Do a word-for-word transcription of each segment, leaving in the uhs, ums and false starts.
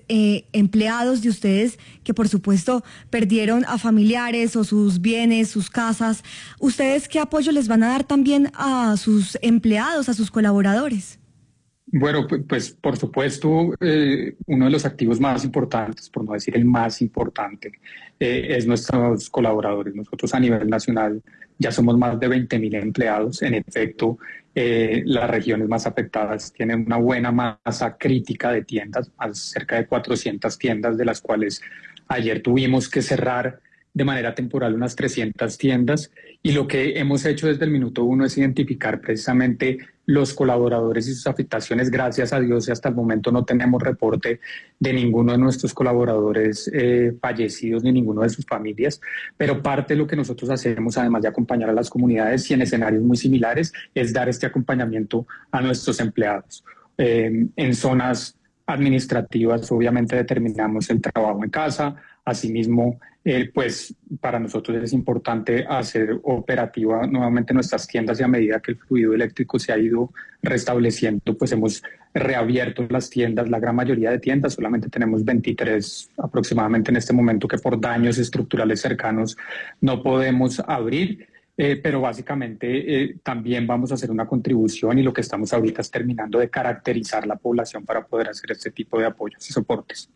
eh, empleados de ustedes que por supuesto perdieron a familiares o sus bienes, sus casas. ¿Ustedes qué apoyo les van a dar también a sus empleados, a sus colaboradores? Bueno, pues por supuesto, eh, uno de los activos más importantes, por no decir el más importante, eh, es nuestros colaboradores. Nosotros a nivel nacional ya somos más de veinte mil empleados. En efecto, eh, las regiones más afectadas tienen una buena masa crítica de tiendas, cerca de cuatrocientas tiendas, de las cuales ayer tuvimos que cerrar de manera temporal unas trescientas tiendas, y lo que hemos hecho desde el minuto uno es identificar precisamente los colaboradores y sus afectaciones. Gracias a Dios, y hasta el momento no tenemos reporte de ninguno de nuestros colaboradores eh, fallecidos ni ninguno de sus familias, pero parte de lo que nosotros hacemos, además de acompañar a las comunidades y en escenarios muy similares, es dar este acompañamiento a nuestros empleados. Eh, en zonas administrativas, obviamente, determinamos el trabajo en casa. Asimismo, eh, pues para nosotros es importante hacer operativa nuevamente nuestras tiendas, y a medida que el fluido eléctrico se ha ido restableciendo, pues hemos reabierto las tiendas, la gran mayoría de tiendas. Solamente tenemos veintitrés aproximadamente en este momento que por daños estructurales cercanos no podemos abrir. Eh, pero básicamente eh, también vamos a hacer una contribución, y lo que estamos ahorita es terminando de caracterizar la población para poder hacer este tipo de apoyos y soportes.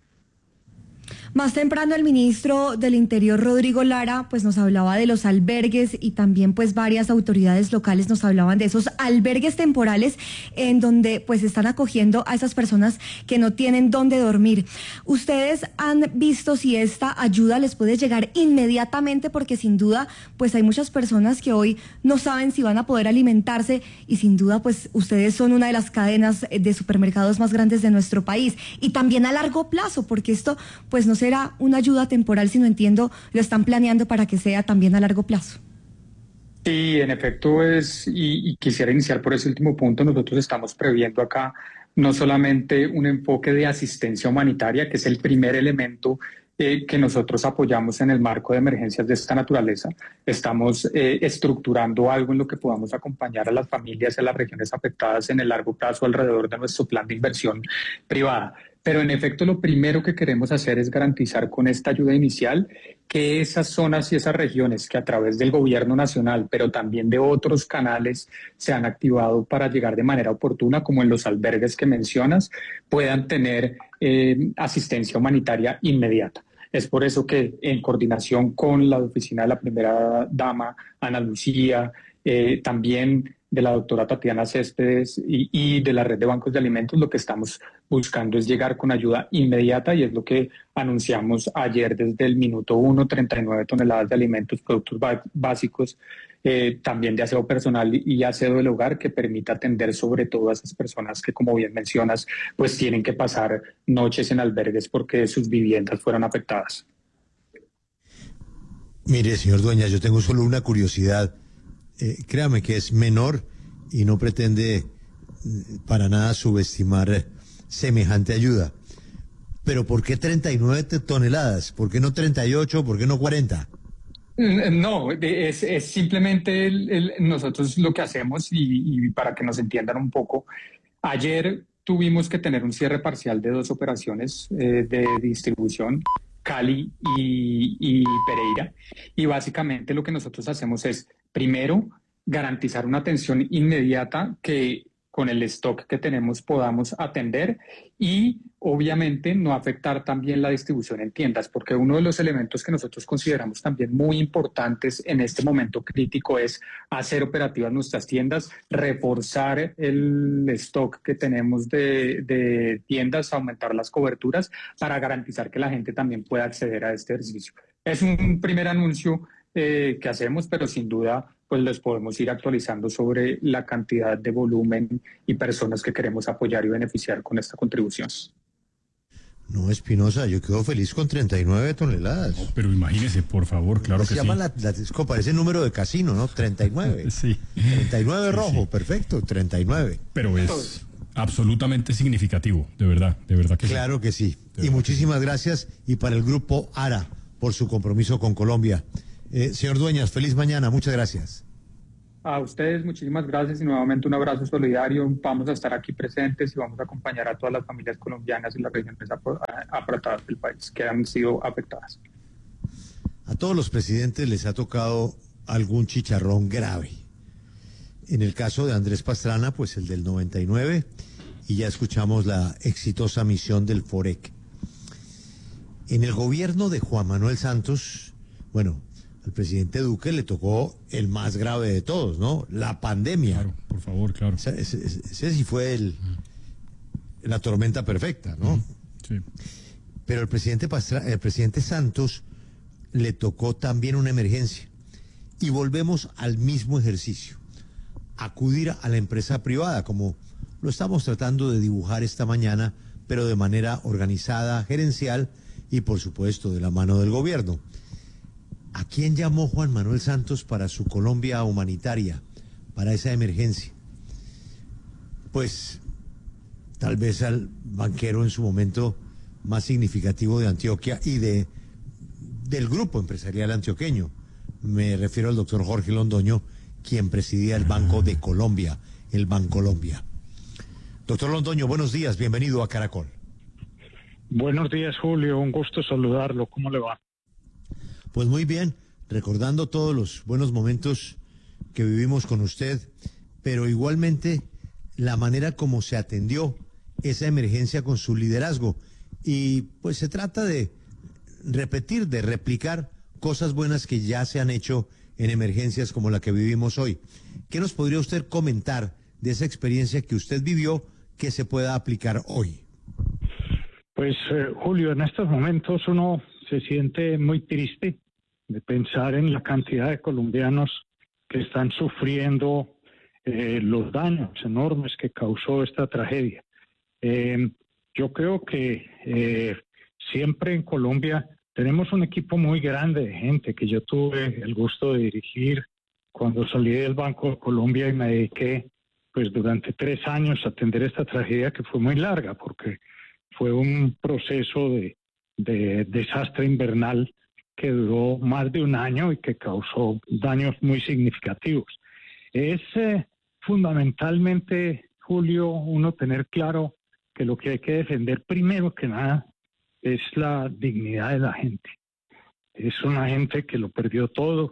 Más temprano el ministro del Interior, Rodrigo Lara, pues nos hablaba de los albergues, y también pues varias autoridades locales nos hablaban de esos albergues temporales en donde pues están acogiendo a esas personas que no tienen dónde dormir. ¿Ustedes han visto si esta ayuda les puede llegar inmediatamente? Porque sin duda pues hay muchas personas que hoy no saben si van a poder alimentarse, y sin duda pues ustedes son una de las cadenas de supermercados más grandes de nuestro país. Y también a largo plazo, porque esto pues no se será una ayuda temporal, si no entiendo, lo están planeando para que sea también a largo plazo. Sí, en efecto es, y, y quisiera iniciar por ese último punto. Nosotros estamos previendo acá no solamente un enfoque de asistencia humanitaria, que es el primer elemento eh, que nosotros apoyamos en el marco de emergencias de esta naturaleza. Estamos eh, estructurando algo en lo que podamos acompañar a las familias y a las regiones afectadas en el largo plazo alrededor de nuestro plan de inversión privada. Pero en efecto, lo primero que queremos hacer es garantizar con esta ayuda inicial que esas zonas y esas regiones que a través del gobierno nacional, pero también de otros canales, se han activado para llegar de manera oportuna, como en los albergues que mencionas, puedan tener eh, asistencia humanitaria inmediata. Es por eso que, en coordinación con la oficina de la primera dama, Ana Lucía, eh, también de la doctora Tatiana Céspedes y, y de la red de bancos de alimentos, lo que estamos buscando es llegar con ayuda inmediata, y es lo que anunciamos ayer desde el minuto uno, treinta y nueve toneladas de alimentos, productos básicos, eh, también de aseo personal y aseo del hogar, que permita atender sobre todo a esas personas que, como bien mencionas, pues tienen que pasar noches en albergues porque sus viviendas fueron afectadas. Mire, señor Dueñas, yo tengo solo una curiosidad. Eh, créame que es menor y no pretende para nada subestimar semejante ayuda. Pero ¿por qué treinta y nueve toneladas? ¿Por qué no treinta y ocho? ¿Por qué no cuarenta? No, es, es simplemente el, el, nosotros lo que hacemos, y, y para que nos entiendan un poco, ayer tuvimos que tener un cierre parcial de dos operaciones eh, de distribución, Cali y, y Pereira, y básicamente lo que nosotros hacemos es, primero, garantizar una atención inmediata que con el stock que tenemos podamos atender, y obviamente no afectar también la distribución en tiendas, porque uno de los elementos que nosotros consideramos también muy importantes en este momento crítico es hacer operativas nuestras tiendas, reforzar el stock que tenemos de, de tiendas, aumentar las coberturas para garantizar que la gente también pueda acceder a este servicio. Es un primer anuncio eh, que hacemos, pero sin duda pues les podemos ir actualizando sobre la cantidad de volumen y personas que queremos apoyar y beneficiar con esta contribución. No, Espinosa, yo quedo feliz con treinta y nueve toneladas. No, pero imagínese, por favor, claro que sí. Se llama la, la, parece el número de casino, ¿no? treinta y nueve. Sí. treinta y nueve rojo, sí, sí. Perfecto, treinta y nueve. Pero es absolutamente significativo, de verdad, de verdad que claro sí. que sí. Y muchísimas gracias, y para el grupo ARA, por su compromiso con Colombia. Eh, señor Dueñas, feliz mañana, muchas gracias. A ustedes muchísimas gracias y nuevamente un abrazo solidario. Vamos a estar aquí presentes y vamos a acompañar a todas las familias colombianas en las regiones apretadas del país que han sido afectadas. A todos los presidentes les ha tocado algún chicharrón grave. En el caso de Andrés Pastrana, pues el del noventa y nueve, y ya escuchamos la exitosa misión del FOREC. En el gobierno de Juan Manuel Santos, bueno, al presidente Duque le tocó el más grave de todos, ¿no? La pandemia. Claro, por favor, claro. Ese, ese, ese sí fue el, la tormenta perfecta, ¿no? Sí. Pero el presidente Pastra, el presidente Santos le tocó también una emergencia. Y volvemos al mismo ejercicio. Acudir a la empresa privada, como lo estamos tratando de dibujar esta mañana, pero de manera organizada, gerencial y, por supuesto, de la mano del gobierno. ¿A quién llamó Juan Manuel Santos para su Colombia humanitaria, para esa emergencia? Pues tal vez al banquero en su momento más significativo de Antioquia y de del grupo empresarial antioqueño. Me refiero al doctor Jorge Londoño, quien presidía el Banco de Colombia, el Bancolombia. Doctor Londoño, buenos días, bienvenido a Caracol. Buenos días, Julio, un gusto saludarlo, ¿cómo le va? Pues muy bien, recordando todos los buenos momentos que vivimos con usted, pero igualmente la manera como se atendió esa emergencia con su liderazgo. Y pues se trata de repetir, de replicar cosas buenas que ya se han hecho en emergencias como la que vivimos hoy. ¿Qué nos podría usted comentar de esa experiencia que usted vivió que se pueda aplicar hoy? Pues, eh, Julio, en estos momentos uno se siente muy triste de pensar en la cantidad de colombianos que están sufriendo eh, los daños enormes que causó esta tragedia. Eh, yo creo que eh, siempre en Colombia tenemos un equipo muy grande de gente que yo tuve el gusto de dirigir cuando salí del Banco de Colombia y me dediqué pues durante tres años a atender esta tragedia que fue muy larga porque fue un proceso de, de desastre invernal que duró más de un año y que causó daños muy significativos. Es eh, fundamentalmente, Julio, uno tener claro que lo que hay que defender primero que nada es la dignidad de la gente. Es una gente que lo perdió todo,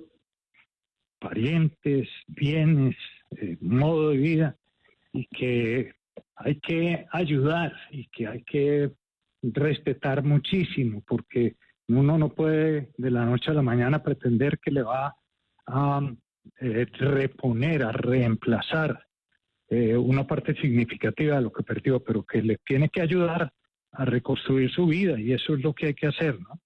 parientes, bienes, eh, modo de vida, y que hay que ayudar y que hay que respetar muchísimo, porque uno no puede de la noche a la mañana pretender que le va a eh, reponer, a reemplazar eh, una parte significativa de lo que perdió, pero que le tiene que ayudar a reconstruir su vida, y eso es lo que hay que hacer, ¿no?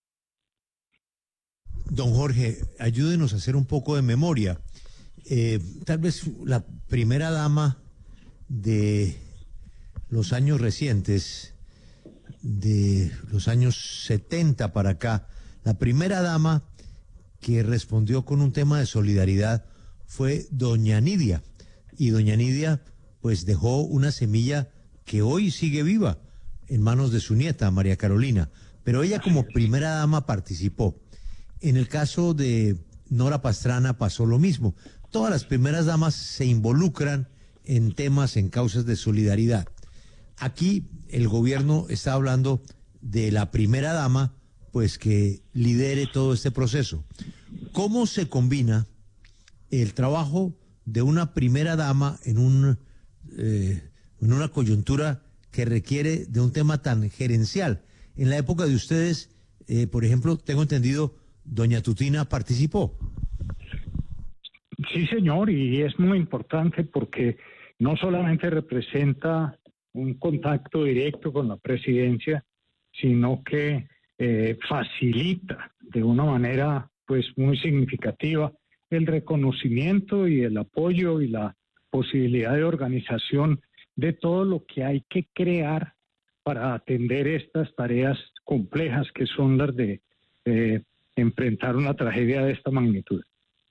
Don Jorge, ayúdenos a hacer un poco de memoria. Eh, tal vez la primera dama de los años recientes, de los años setenta para acá, la primera dama que respondió con un tema de solidaridad fue doña Nidia, y doña Nidia pues dejó una semilla que hoy sigue viva en manos de su nieta, María Carolina, pero ella como primera dama participó. En el caso de Nora Pastrana pasó lo mismo. Todas las primeras damas se involucran en temas, en causas de solidaridad. Aquí el gobierno está hablando de la primera dama, pues que lidere todo este proceso. ¿Cómo se combina el trabajo de una primera dama en un eh, en una coyuntura que requiere de un tema tan gerencial? En la época de ustedes, eh, por ejemplo, tengo entendido, doña Tutina participó. Sí, señor, y es muy importante porque no solamente representa un contacto directo con la presidencia, sino que eh, facilita de una manera pues muy significativa el reconocimiento y el apoyo y la posibilidad de organización de todo lo que hay que crear para atender estas tareas complejas que son las de eh, enfrentar una tragedia de esta magnitud.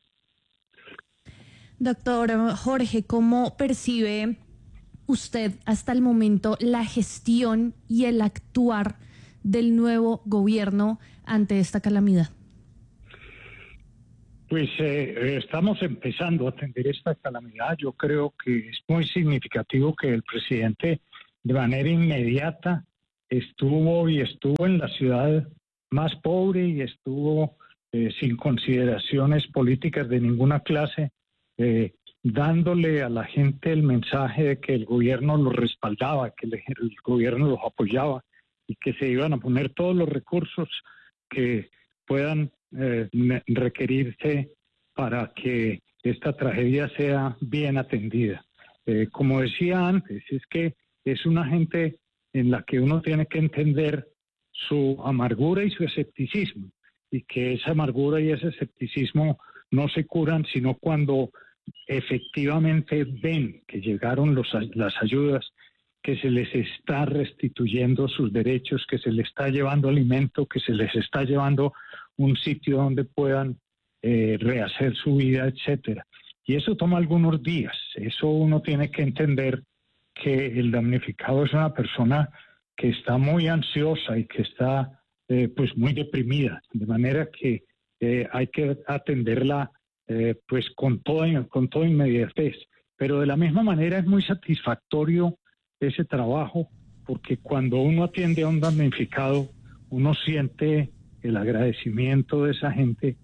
Doctor Jorge, ¿cómo percibe usted hasta el momento la gestión y el actuar del nuevo gobierno ante esta calamidad? Pues eh, estamos empezando a atender esta calamidad. Yo creo que es muy significativo que el presidente de manera inmediata estuvo y estuvo en la ciudad más pobre y estuvo eh, sin consideraciones políticas de ninguna clase, eh, dándole a la gente el mensaje de que el gobierno los respaldaba, que el, el gobierno los apoyaba y que se iban a poner todos los recursos que puedan eh, requerirse para que esta tragedia sea bien atendida. Eh, como decía antes, es que es una gente en la que uno tiene que entender su amargura y su escepticismo, y que esa amargura y ese escepticismo no se curan sino cuando efectivamente ven que llegaron los, las ayudas, que se les está restituyendo sus derechos, que se les está llevando alimento, que se les está llevando un sitio donde puedan eh, rehacer su vida, etcétera. Y eso toma algunos días. Eso uno tiene que entender que el damnificado es una persona que está muy ansiosa y que está eh, pues muy deprimida, de manera que eh, hay que atenderla eh, pues con toda, con toda inmediatez. Pero de la misma manera es muy satisfactorio ese trabajo, porque cuando uno atiende a un damnificado, uno siente el agradecimiento de esa gente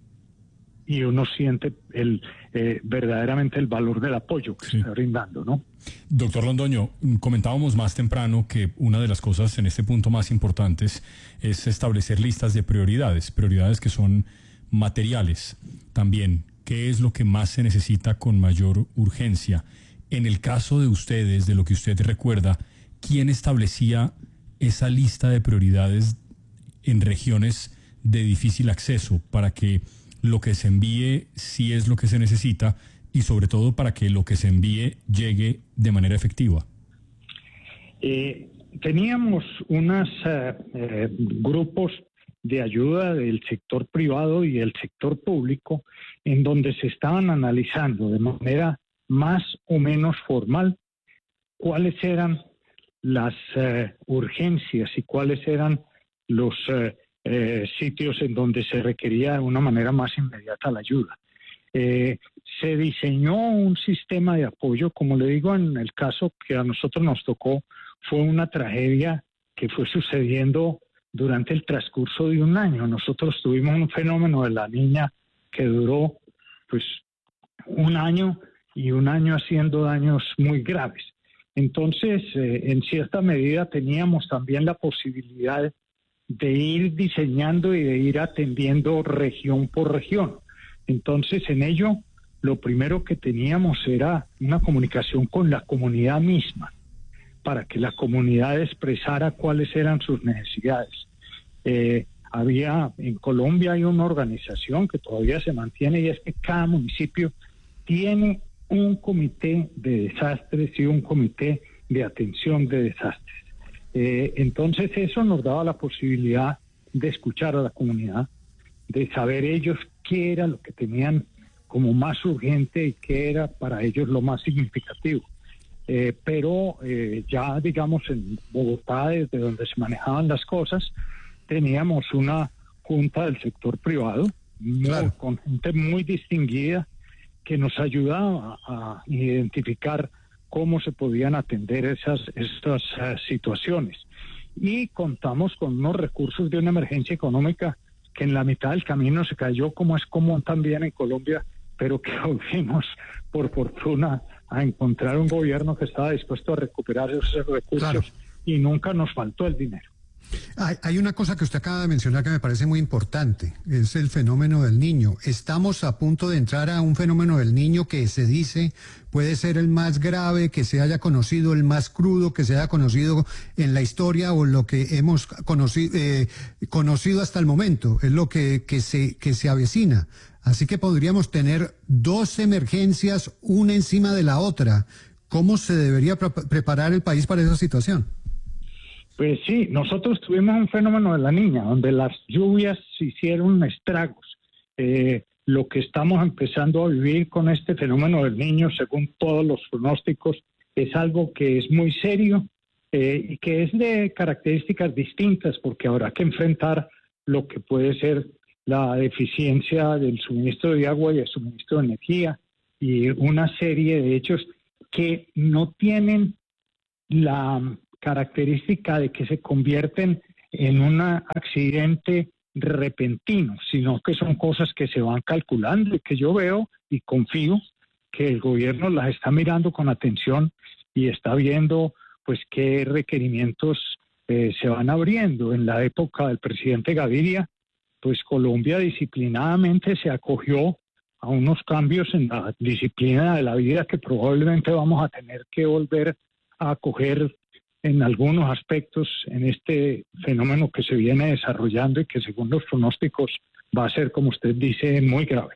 y uno siente el eh, verdaderamente el valor del apoyo que sí. está brindando, ¿no? Doctor Londoño, comentábamos más temprano que una de las cosas en este punto más importantes es establecer listas de prioridades, prioridades que son materiales también. ¿Qué es lo que más se necesita con mayor urgencia? En el caso de ustedes, de lo que usted recuerda, ¿quién establecía esa lista de prioridades en regiones de difícil acceso para que lo que se envíe sí es lo que se necesita y sobre todo para que lo que se envíe llegue de manera efectiva? Eh, teníamos unos uh, eh, grupos de ayuda del sector privado y del sector público en donde se estaban analizando de manera más o menos formal cuáles eran las uh, urgencias y cuáles eran los uh, eh, sitios en donde se requería de una manera más inmediata la ayuda. Eh, se diseñó un sistema de apoyo, como le digo, en el caso que a nosotros nos tocó, fue una tragedia que fue sucediendo durante el transcurso de un año. Nosotros tuvimos un fenómeno de la Niña que duró pues un año y un año haciendo daños muy graves. Entonces, eh, en cierta medida teníamos también la posibilidad de ir diseñando y de ir atendiendo región por región. Entonces, en ello, lo primero que teníamos era una comunicación con la comunidad misma, para que la comunidad expresara cuáles eran sus necesidades. Eh, había, en Colombia hay una organización que todavía se mantiene y es que cada municipio tiene un comité de desastres y un comité de atención de desastres. Eh, entonces eso nos daba la posibilidad de escuchar a la comunidad, de saber ellos qué era lo que tenían como más urgente y qué era para ellos lo más significativo. Eh, pero eh, ya digamos en Bogotá, desde donde se manejaban las cosas, teníamos una junta del sector privado, claro, muy, con gente muy distinguida que nos ayudaba a identificar cómo se podían atender esas, esas uh, situaciones. Y contamos con unos recursos de una emergencia económica que en la mitad del camino se cayó, como es común también en Colombia, pero que volvimos, por fortuna, a encontrar un gobierno que estaba dispuesto a recuperar esos recursos, claro, y nunca nos faltó el dinero. Hay, hay una cosa que usted acaba de mencionar que me parece muy importante, es el fenómeno del niño. Estamos a punto de entrar a un fenómeno del niño que se dice puede ser el más grave que se haya conocido, el más crudo que se haya conocido en la historia o lo que hemos conocido, eh, conocido hasta el momento, es lo que, que, se, que se avecina. Así que podríamos tener dos emergencias, una encima de la otra. ¿Cómo se debería pre- preparar el país para esa situación? Pues sí, nosotros tuvimos un fenómeno de la Niña, donde las lluvias hicieron estragos. Eh, lo que estamos empezando a vivir con este fenómeno del Niño, según todos los pronósticos, es algo que es muy serio eh, y que es de características distintas, porque habrá que enfrentar lo que puede ser la deficiencia del suministro de agua y el suministro de energía y una serie de hechos que no tienen la característica de que se convierten en un accidente repentino, sino que son cosas que se van calculando y que yo veo y confío que el gobierno las está mirando con atención y está viendo pues qué requerimientos eh, se van abriendo. En la época del presidente Gaviria, pues Colombia disciplinadamente se acogió a unos cambios en la disciplina de la vida que probablemente vamos a tener que volver a acoger en algunos aspectos en este fenómeno que se viene desarrollando y que según los pronósticos va a ser, como usted dice, muy grave.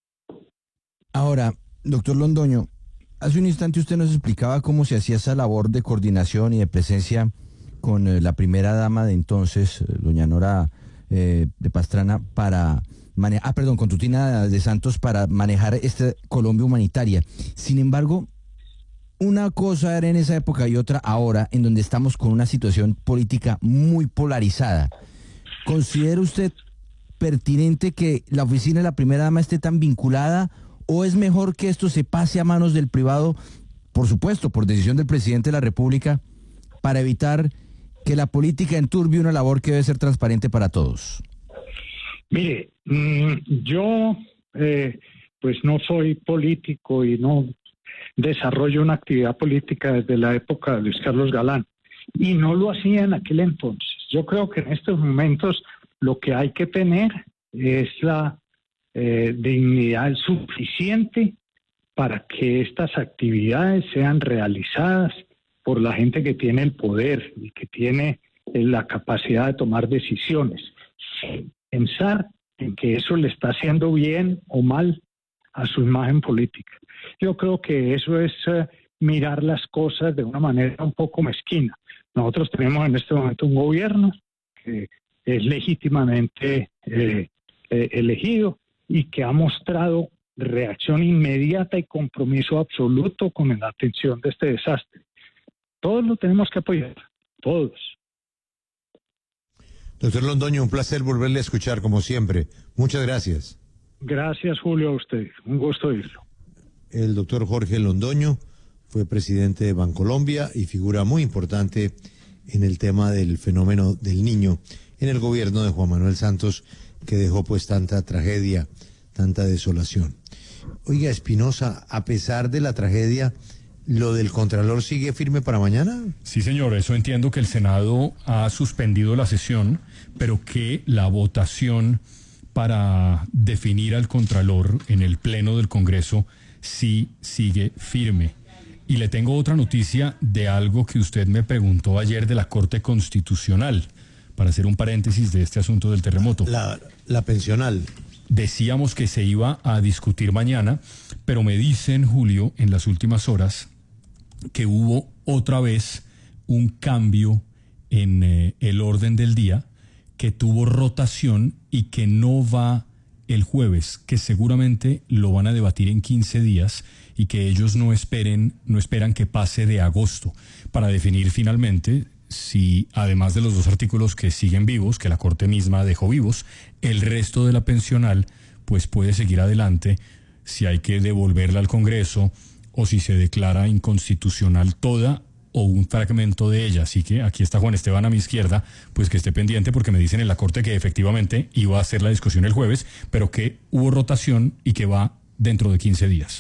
Ahora, doctor Londoño, hace un instante usted nos explicaba cómo se hacía esa labor de coordinación y de presencia con eh, la primera dama de entonces, doña Nora eh, de Pastrana, para manejar, ah, perdón, con Tutina de Santos para manejar esta Colombia humanitaria. Sin embargo, una cosa era en esa época y otra ahora, en donde estamos con una situación política muy polarizada. ¿Considera usted pertinente que la oficina de la primera dama esté tan vinculada o es mejor que esto se pase a manos del privado, por supuesto, por decisión del presidente de la República, para evitar que la política enturbie una labor que debe ser transparente para todos? Mire, mmm, yo eh, pues no soy político y no desarrollo una actividad política desde la época de Luis Carlos Galán y no lo hacía en aquel entonces. Yo creo que en estos momentos lo que hay que tener es la eh, dignidad suficiente para que estas actividades sean realizadas por la gente que tiene el poder y que tiene eh, la capacidad de tomar decisiones, sin pensar en que eso le está haciendo bien o mal a su imagen política. Yo creo que eso es uh, mirar las cosas de una manera un poco mezquina. Nosotros tenemos en este momento un gobierno que es legítimamente eh, eh, elegido y que ha mostrado reacción inmediata y compromiso absoluto con la atención de este desastre. Todos lo tenemos que apoyar, todos. Doctor Londoño, un placer volverle a escuchar como siempre. Muchas gracias. Gracias, Julio, a usted. Un gusto oírlo. El doctor Jorge Londoño fue presidente de Bancolombia y figura muy importante en el tema del fenómeno del niño en el gobierno de Juan Manuel Santos, que dejó pues tanta tragedia, tanta desolación. Oiga, Espinosa, a pesar de la tragedia, ¿lo del Contralor sigue firme para mañana? Sí, señor, eso entiendo que el Senado ha suspendido la sesión, pero que la votación para definir al Contralor en el Pleno del Congreso sí sigue firme. Y le tengo otra noticia de algo que usted me preguntó ayer de la Corte Constitucional, para hacer un paréntesis de este asunto del terremoto. La, la pensional. Decíamos que se iba a discutir mañana, pero me dicen, Julio, en las últimas horas, que hubo otra vez un cambio en eh, el orden del día, que tuvo rotación y que no va el jueves, que seguramente lo van a debatir en quince días y que ellos no esperen, no esperan que pase de agosto para definir finalmente si, además de los dos artículos que siguen vivos, que la Corte misma dejó vivos, el resto de la pensional pues puede seguir adelante, si hay que devolverla al Congreso o si se declara inconstitucional toda o un fragmento de ella. Así que aquí está Juan Esteban a mi izquierda, pues que esté pendiente porque me dicen en la Corte que efectivamente iba a hacer la discusión el jueves, pero que hubo rotación y que va dentro de quince días.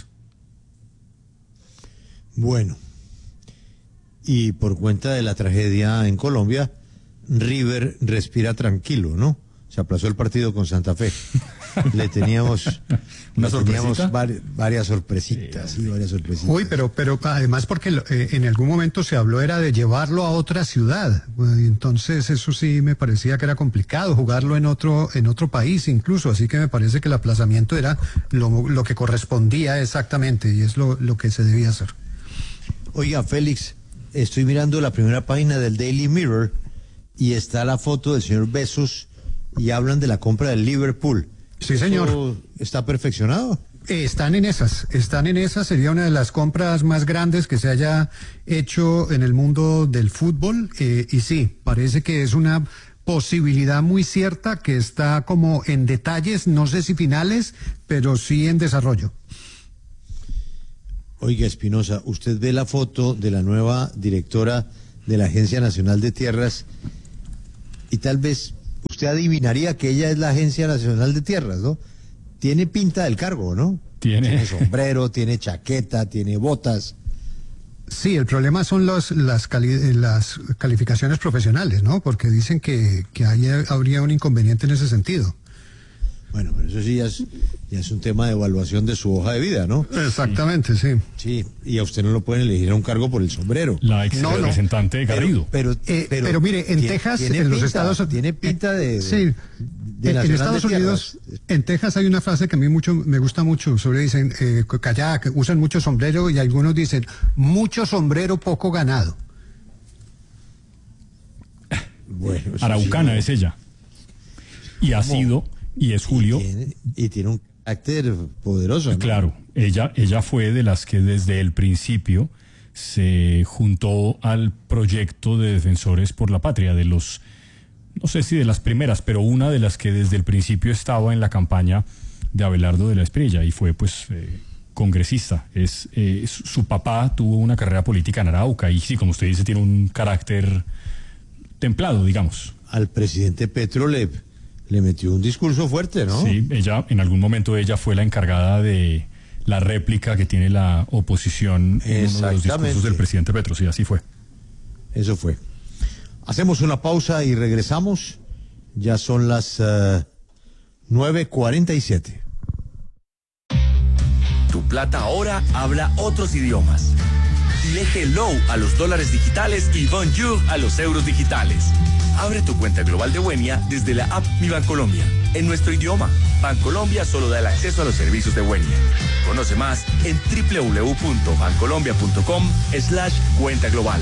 Bueno, y por cuenta de la tragedia en Colombia, River respira tranquilo, ¿no? Se aplazó el partido con Santa Fe. Le teníamos, ¿Una le teníamos sorpresita? vari, varias sorpresitas, sí, varias sorpresitas. Uy, pero, pero además porque eh, en algún momento se habló era de llevarlo a otra ciudad. Entonces eso sí me parecía que era complicado, jugarlo en otro, en otro país incluso. Así que me parece que el aplazamiento era lo, lo que correspondía exactamente y es lo, lo que se debía hacer. Oiga, Félix, estoy mirando la primera página del Daily Mirror y está la foto del señor Bezos y hablan de la compra del Liverpool. Sí, señor. ¿Esto está perfeccionado? Eh, Están en esas, están en esas, sería una de las compras más grandes que se haya hecho en el mundo del fútbol, eh, y sí, parece que es una posibilidad muy cierta que está como en detalles, no sé si finales, pero sí en desarrollo. Oiga, Espinosa, usted ve la foto de la nueva directora de la Agencia Nacional de Tierras y tal vez usted adivinaría que ella es la Agencia Nacional de Tierras, ¿no? Tiene pinta del cargo, ¿no? Tiene, tiene sombrero, tiene chaqueta, tiene botas. Sí, el problema son los, las, cali las calificaciones profesionales, ¿no? Porque dicen que, que hay, habría un inconveniente en ese sentido. Bueno, pero eso sí ya es, ya es un tema de evaluación de su hoja de vida, ¿no? Exactamente, sí. Sí, y a usted no lo pueden elegir a un cargo por el sombrero. La ex No, no. representante de Garrido. Pero, pero, Eh, pero mire, en tiene- Texas, tiene en los pinta, Estados Unidos... Tiene pinta de... Sí, de en, en Nacional Estados de Unidos, Tierras. en Texas hay una frase que a mí mucho me gusta mucho, sobre dicen, eh, que allá que usan mucho sombrero y algunos dicen, mucho sombrero, poco ganado. Bueno, eso Araucana sí, es ella. Y ha ¿Cómo? sido, y es Julio. Y tiene, y tiene un carácter poderoso, ¿no? Claro, ella, ella fue de las que desde el principio se juntó al proyecto de Defensores por la Patria, de los, no sé si de las primeras, pero una de las que desde el principio estaba en la campaña de Abelardo de la Espriella y fue pues eh, congresista. Es, eh, su, su papá tuvo una carrera política en Arauca y sí, como usted dice, tiene un carácter templado, digamos. Al presidente Petro le, le metió un discurso fuerte, ¿no? Sí, ella, en algún momento ella fue la encargada de la réplica que tiene la oposición en uno de los discursos Exactamente. del presidente Petro, sí, así fue. Eso fue. Hacemos una pausa y regresamos. Ya son las uh, nueve cuarenta y siete. Tu plata ahora habla otros idiomas. Dile hello a los dólares digitales y bonjour a los euros digitales. Abre tu cuenta global de Wenia desde la app Mi Bancolombia, en nuestro idioma. Bancolombia solo da el acceso a los servicios de Wenia. Conoce más en www.bancolombia.com slash cuenta global.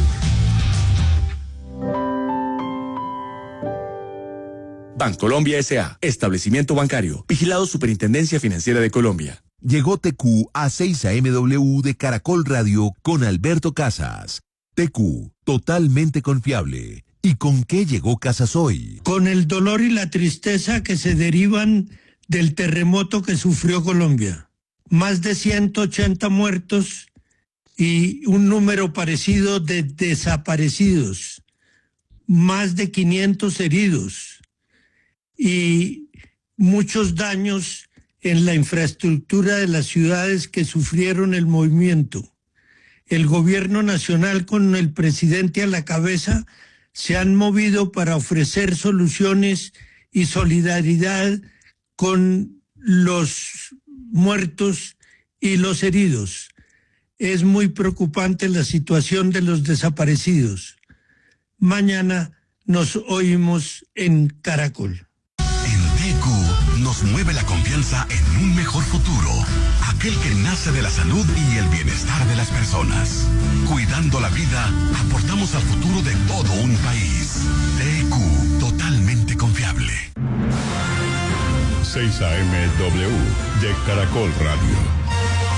Bancolombia S A, establecimiento bancario, vigilado Superintendencia Financiera de Colombia. Llegó T Q a seis A M W de Caracol Radio con Alberto Casas. T Q, totalmente confiable. ¿Y con qué llegó Casas hoy? Con el dolor y la tristeza que se derivan del terremoto que sufrió Colombia. Más de ciento ochenta muertos y un número parecido de desaparecidos. Más de quinientos heridos y muchos daños en la infraestructura de las ciudades que sufrieron el movimiento. El gobierno nacional, con el presidente a la cabeza, se han movido para ofrecer soluciones y solidaridad con los muertos y los heridos. Es muy preocupante la situación de los desaparecidos. Mañana nos oímos en Caracol. En T Q nos mueve la confianza en un mejor futuro, aquel que nace de la salud y el bienestar de las personas. Cuidando la vida, aportamos al futuro de todo un país. T Q, totalmente confiable. seis A M W de Caracol Radio.